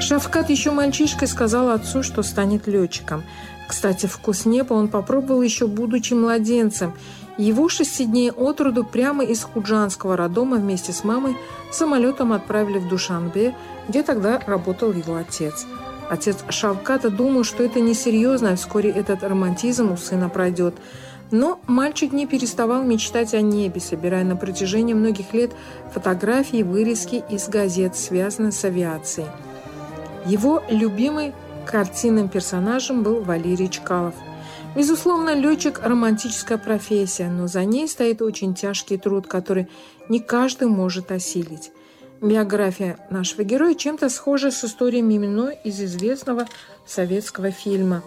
Шавкат еще мальчишкой сказал отцу, что станет летчиком. Кстати, вкус неба он попробовал еще будучи младенцем. Его 6 дней от роду прямо из худжанского роддома вместе с мамой самолетом отправили в Душанбе, где тогда работал его отец. Отец Шавката думал, что это несерьезно, а вскоре этот романтизм у сына пройдет. Но мальчик не переставал мечтать о небе, собирая на протяжении многих лет фотографии и вырезки из газет, связанные с авиацией. Его любимым картинным персонажем был Валерий Чкалов. Безусловно, летчик – романтическая профессия, но за ней стоит очень тяжкий труд, который не каждый может осилить. Биография нашего героя чем-то схожа с историей Миминой из известного советского фильма.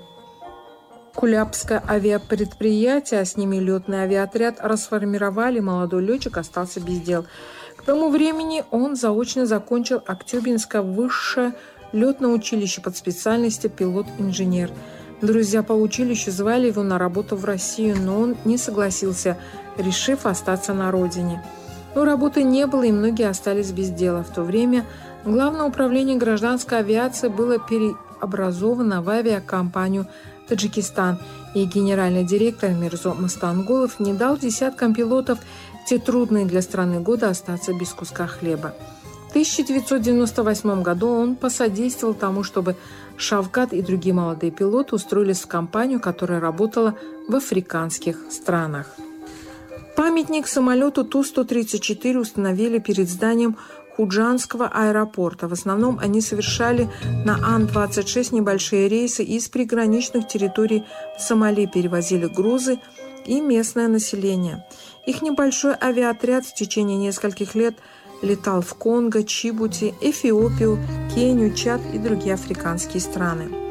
Кулябское авиапредприятие, а с ними летный авиаотряд расформировали, молодой летчик остался без дел. К тому времени он заочно закончил Актюбинское высшее летное училище под специальностью пилот-инженер. Друзья по училищу звали его на работу в Россию, но он не согласился, решив остаться на родине. Но работы не было, и многие остались без дела. В то время Главное управление гражданской авиации было переобразовано в авиакомпанию «Таджикистан», и генеральный директор Мирзо Мастангулов не дал десяткам пилотов в те трудные для страны годы остаться без куска хлеба. В 1998 году он посодействовал тому, чтобы Шавкат и другие молодые пилоты устроились в компанию, которая работала в африканских странах. Памятник самолету Ту-134 установили перед зданием Худжанского аэропорта. В основном они совершали на Ан-26 небольшие рейсы из приграничных территорий в Сомали, перевозили грузы и местное население. Их небольшой авиаотряд в течение нескольких лет летал в Конго, Чибути, Эфиопию, Кению, Чад и другие африканские страны.